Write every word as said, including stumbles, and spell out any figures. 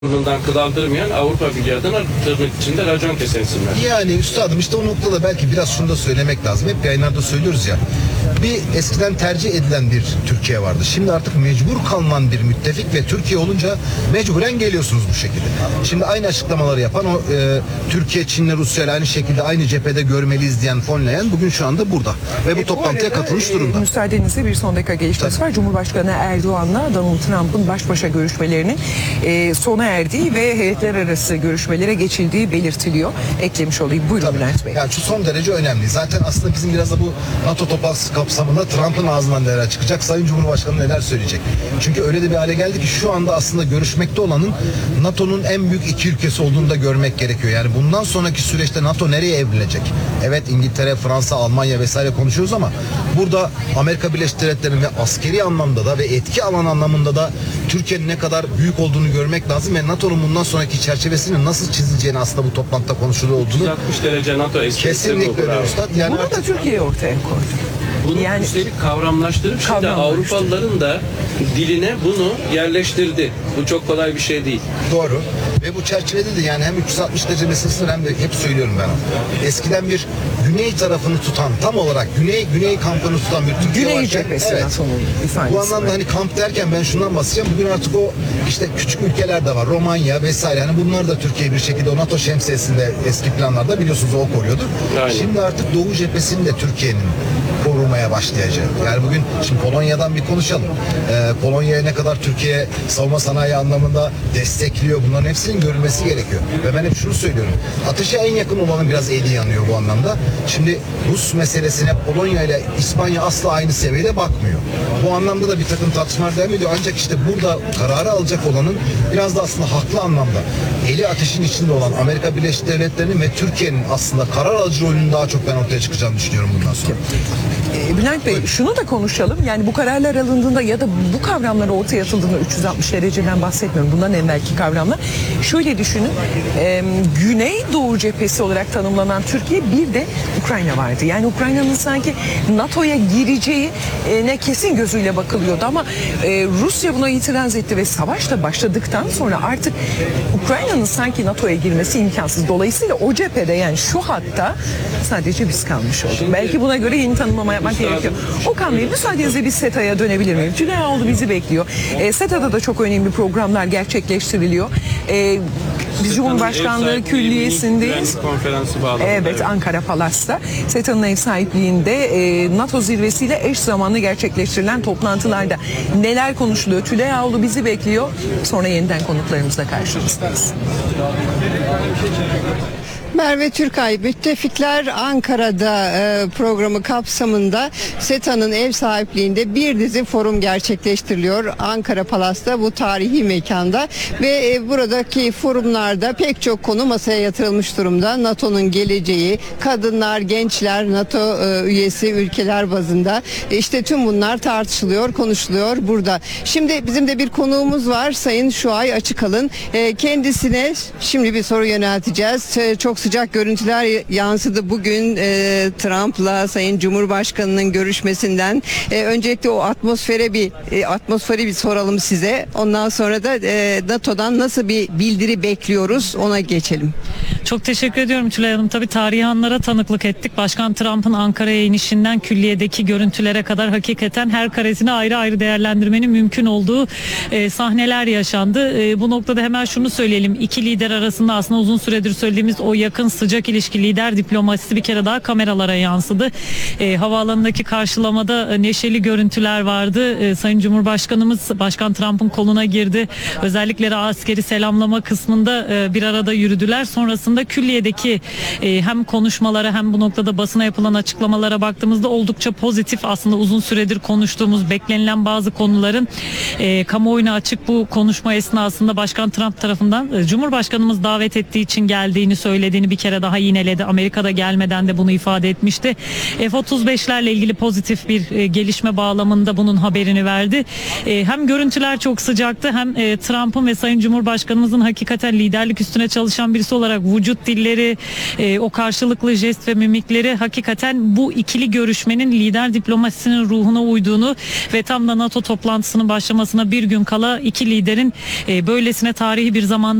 bundan kıl aldırmayan Avrupa Birliği adına tırnak içinde racon kesensinler. Yani üstadım işte o noktada belki biraz şunu da söylemek lazım. Hep yayınlarda söylüyoruz ya. Bir eskiden tercih edilen bir Türkiye vardı. Şimdi artık mecbur kalınan bir müttefik ve Türkiye olunca mecburen geliyorsunuz bu şekilde. Şimdi aynı açıklamaları yapan o e, Türkiye, Çin'le Rusya ile aynı şekilde aynı cephede görmeliyiz diyen von Leyen bugün şu anda burada. Ve bu e, toplantıya bu arada, katılmış durumda. E, müsaadenizle bir son dakika gelişmesi Tabii. var. Cumhurbaşkanı Erdoğan'la Donald Trump'ın baş başa görüşmelerinin e, sona erdiği ve heyetler arası görüşmelere geçildiği belirtiliyor. Eklemiş olayım. Buyurun Tabii. Bülent Bey. Yani şu son derece önemli. Zaten aslında bizim biraz da bu NATO toplantısı kapsamında Trump'ın ağzından neler çıkacak, Sayın Cumhurbaşkanı neler söyleyecek. Çünkü öyle de bir hale geldi ki şu anda aslında görüşmekte olanın NATO'nun en büyük iki ülkesi olduğunu da görmek gerekiyor. Yani bundan sonraki süreçte NATO nereye evrilecek? Evet, İngiltere, Fransa, Almanya vesaire konuşuyoruz ama burada Amerika Birleşik Devletleri'nin ve askeri anlamda da ve etki alan anlamında da Türkiye'nin ne kadar büyük olduğunu görmek lazım ve NATO'nun bundan sonraki çerçevesinin nasıl çizileceğini aslında bu toplantıda konuşuluyor olduğunu yüz altmış derece NATO esprisi kesinlikle öyle üstad. Yani Bunu da artık Türkiye ortaya koydu. Bunu Yani- üstelik kavramlaştırıp şimdi Kavramlaştırdı. Avrupalıların da diline bunu yerleştirdi. Bu çok kolay bir şey değil. doğru. Ve bu çerçevede de yani hem üç yüz altmış derece meselesini hem de hep söylüyorum ben. Eskiden bir güney tarafını tutan, tam olarak güney güney kampını tutan bir Türkiye Güney varken, cephesi NATO'nun ifadesi. bu anlamda hani kamp derken ben şundan bahsedeceğim. Bugün artık o işte küçük ülkeler de var. Romanya vesaire. Hani bunlar da Türkiye bir şekilde o NATO şemsiyesinde eski planlarda biliyorsunuz o koruyordu. Aynen. Şimdi artık Doğu cephesini de Türkiye'nin korumaya başlayacak. Yani bugün şimdi Polonya'dan bir konuşalım. Ee, Polonya'ya ne kadar Türkiye savunma sanayi anlamında destekliyor, bunların hepsinin görülmesi gerekiyor. Ve ben hep şunu söylüyorum. Ateşe en yakın olanın biraz eli yanıyor bu anlamda. Şimdi Rus meselesine Polonya ile İspanya asla aynı seviyede bakmıyor. Bu anlamda da bir takım tartışmalar devam ediyor. Ancak işte burada kararı alacak olanın biraz da aslında haklı anlamda eli ateşin içinde olan Amerika Birleşik Devletleri'nin ve Türkiye'nin aslında karar alıcı rolünün daha çok ben ortaya çıkacağını düşünüyorum bundan sonra. E, Bülent Bey, şunu da konuşalım. Yani bu kararlar alındığında ya da bu kavramlar ortaya atıldığında üç yüz altmış dereceden bahsetmiyorum. Bundan evvelki kavramlar. Şöyle düşünün. E, Güneydoğu cephesi olarak tanımlanan Türkiye, bir de Ukrayna vardı. Yani Ukrayna'nın sanki NATO'ya gireceği e, ne kesin gözüyle bakılıyordu ama e, Rusya buna itiraz etti ve savaş da başladıktan sonra artık Ukrayna'nın sanki NATO'ya girmesi imkansız. Dolayısıyla o cephede, yani şu hatta sadece biz kalmış olduk. Şimdi- Belki buna göre yeni tanımlama yapmak Müsaade- gerekiyor. Okan Bey, müsaadenizle biz SETA'ya dönebilir miyim? Tülay Avlu bizi bekliyor. E, SETA'da da çok önemli programlar gerçekleştiriliyor. E, biz Cumhurbaşkanlığı Ev sahipliği Külliyesi'ndeyiz. Güvenlik Konferansı bağlamında. Evet, Ankara Palas'ta SETA'nın ev sahipliğinde e, NATO zirvesiyle eş zamanlı gerçekleştirilen toplantılarda neler konuşuluyor? Tülay Avlu bizi bekliyor. Sonra yeniden konuklarımızla karşınızdayız. Merve Türkay, Müttefikler Ankara'da e, programı kapsamında SETA'nın ev sahipliğinde bir dizi forum gerçekleştiriliyor Ankara Palas'ta, bu tarihi mekanda ve e, buradaki forumlarda pek çok konu masaya yatırılmış durumda. NATO'nun geleceği, kadınlar, gençler, NATO e, üyesi ülkeler bazında e, işte tüm bunlar tartışılıyor, konuşuluyor burada. Şimdi bizim de bir konuğumuz var, Sayın Şuay Açıkalın. E, kendisine şimdi bir soru yönelteceğiz. E, çok sıcak görüntüler yansıdı bugün e, Trump'la Sayın Cumhurbaşkanı'nın görüşmesinden. E, öncelikle o atmosfere bir e, atmosferi bir soralım size. Ondan sonra da e, NATO'dan nasıl bir bildiri bekliyoruz, ona geçelim. Çok teşekkür ediyorum Tülay Hanım. Tabii tarihi anlara tanıklık ettik. Başkan Trump'ın Ankara'ya inişinden külliyedeki görüntülere kadar hakikaten her karesini ayrı ayrı değerlendirmenin mümkün olduğu e, sahneler yaşandı. E, bu noktada hemen şunu söyleyelim. İki lider arasında aslında uzun süredir söylediğimiz o yakın sıcak ilişki, lider diplomasisi bir kere daha kameralara yansıdı. E, havaalanındaki karşılamada e, neşeli görüntüler vardı. E, Sayın Cumhurbaşkanımız Başkan Trump'ın koluna girdi. Özellikle askeri selamlama kısmında e, bir arada yürüdüler. Sonrasında külliyedeki e, hem konuşmalara hem bu noktada basına yapılan açıklamalara baktığımızda oldukça pozitif, aslında uzun süredir konuştuğumuz, beklenilen bazı konuların e, kamuoyuna açık bu konuşma esnasında Başkan Trump tarafından e, Cumhurbaşkanımız davet ettiği için geldiğini söylediğini bir kere daha yineledi. Amerika'da gelmeden de bunu ifade etmişti. F otuz beşlerle ilgili pozitif bir e, gelişme bağlamında bunun haberini verdi. E, hem görüntüler çok sıcaktı, hem e, Trump'ın ve Sayın Cumhurbaşkanımızın hakikaten lider liderlik üstüne çalışan birisi olarak vücut dilleri, e, o karşılıklı jest ve mimikleri hakikaten bu ikili görüşmenin lider diplomasisinin ruhuna uyduğunu ve tam da NATO toplantısının başlamasına bir gün kala iki liderin e, böylesine tarihi bir zaman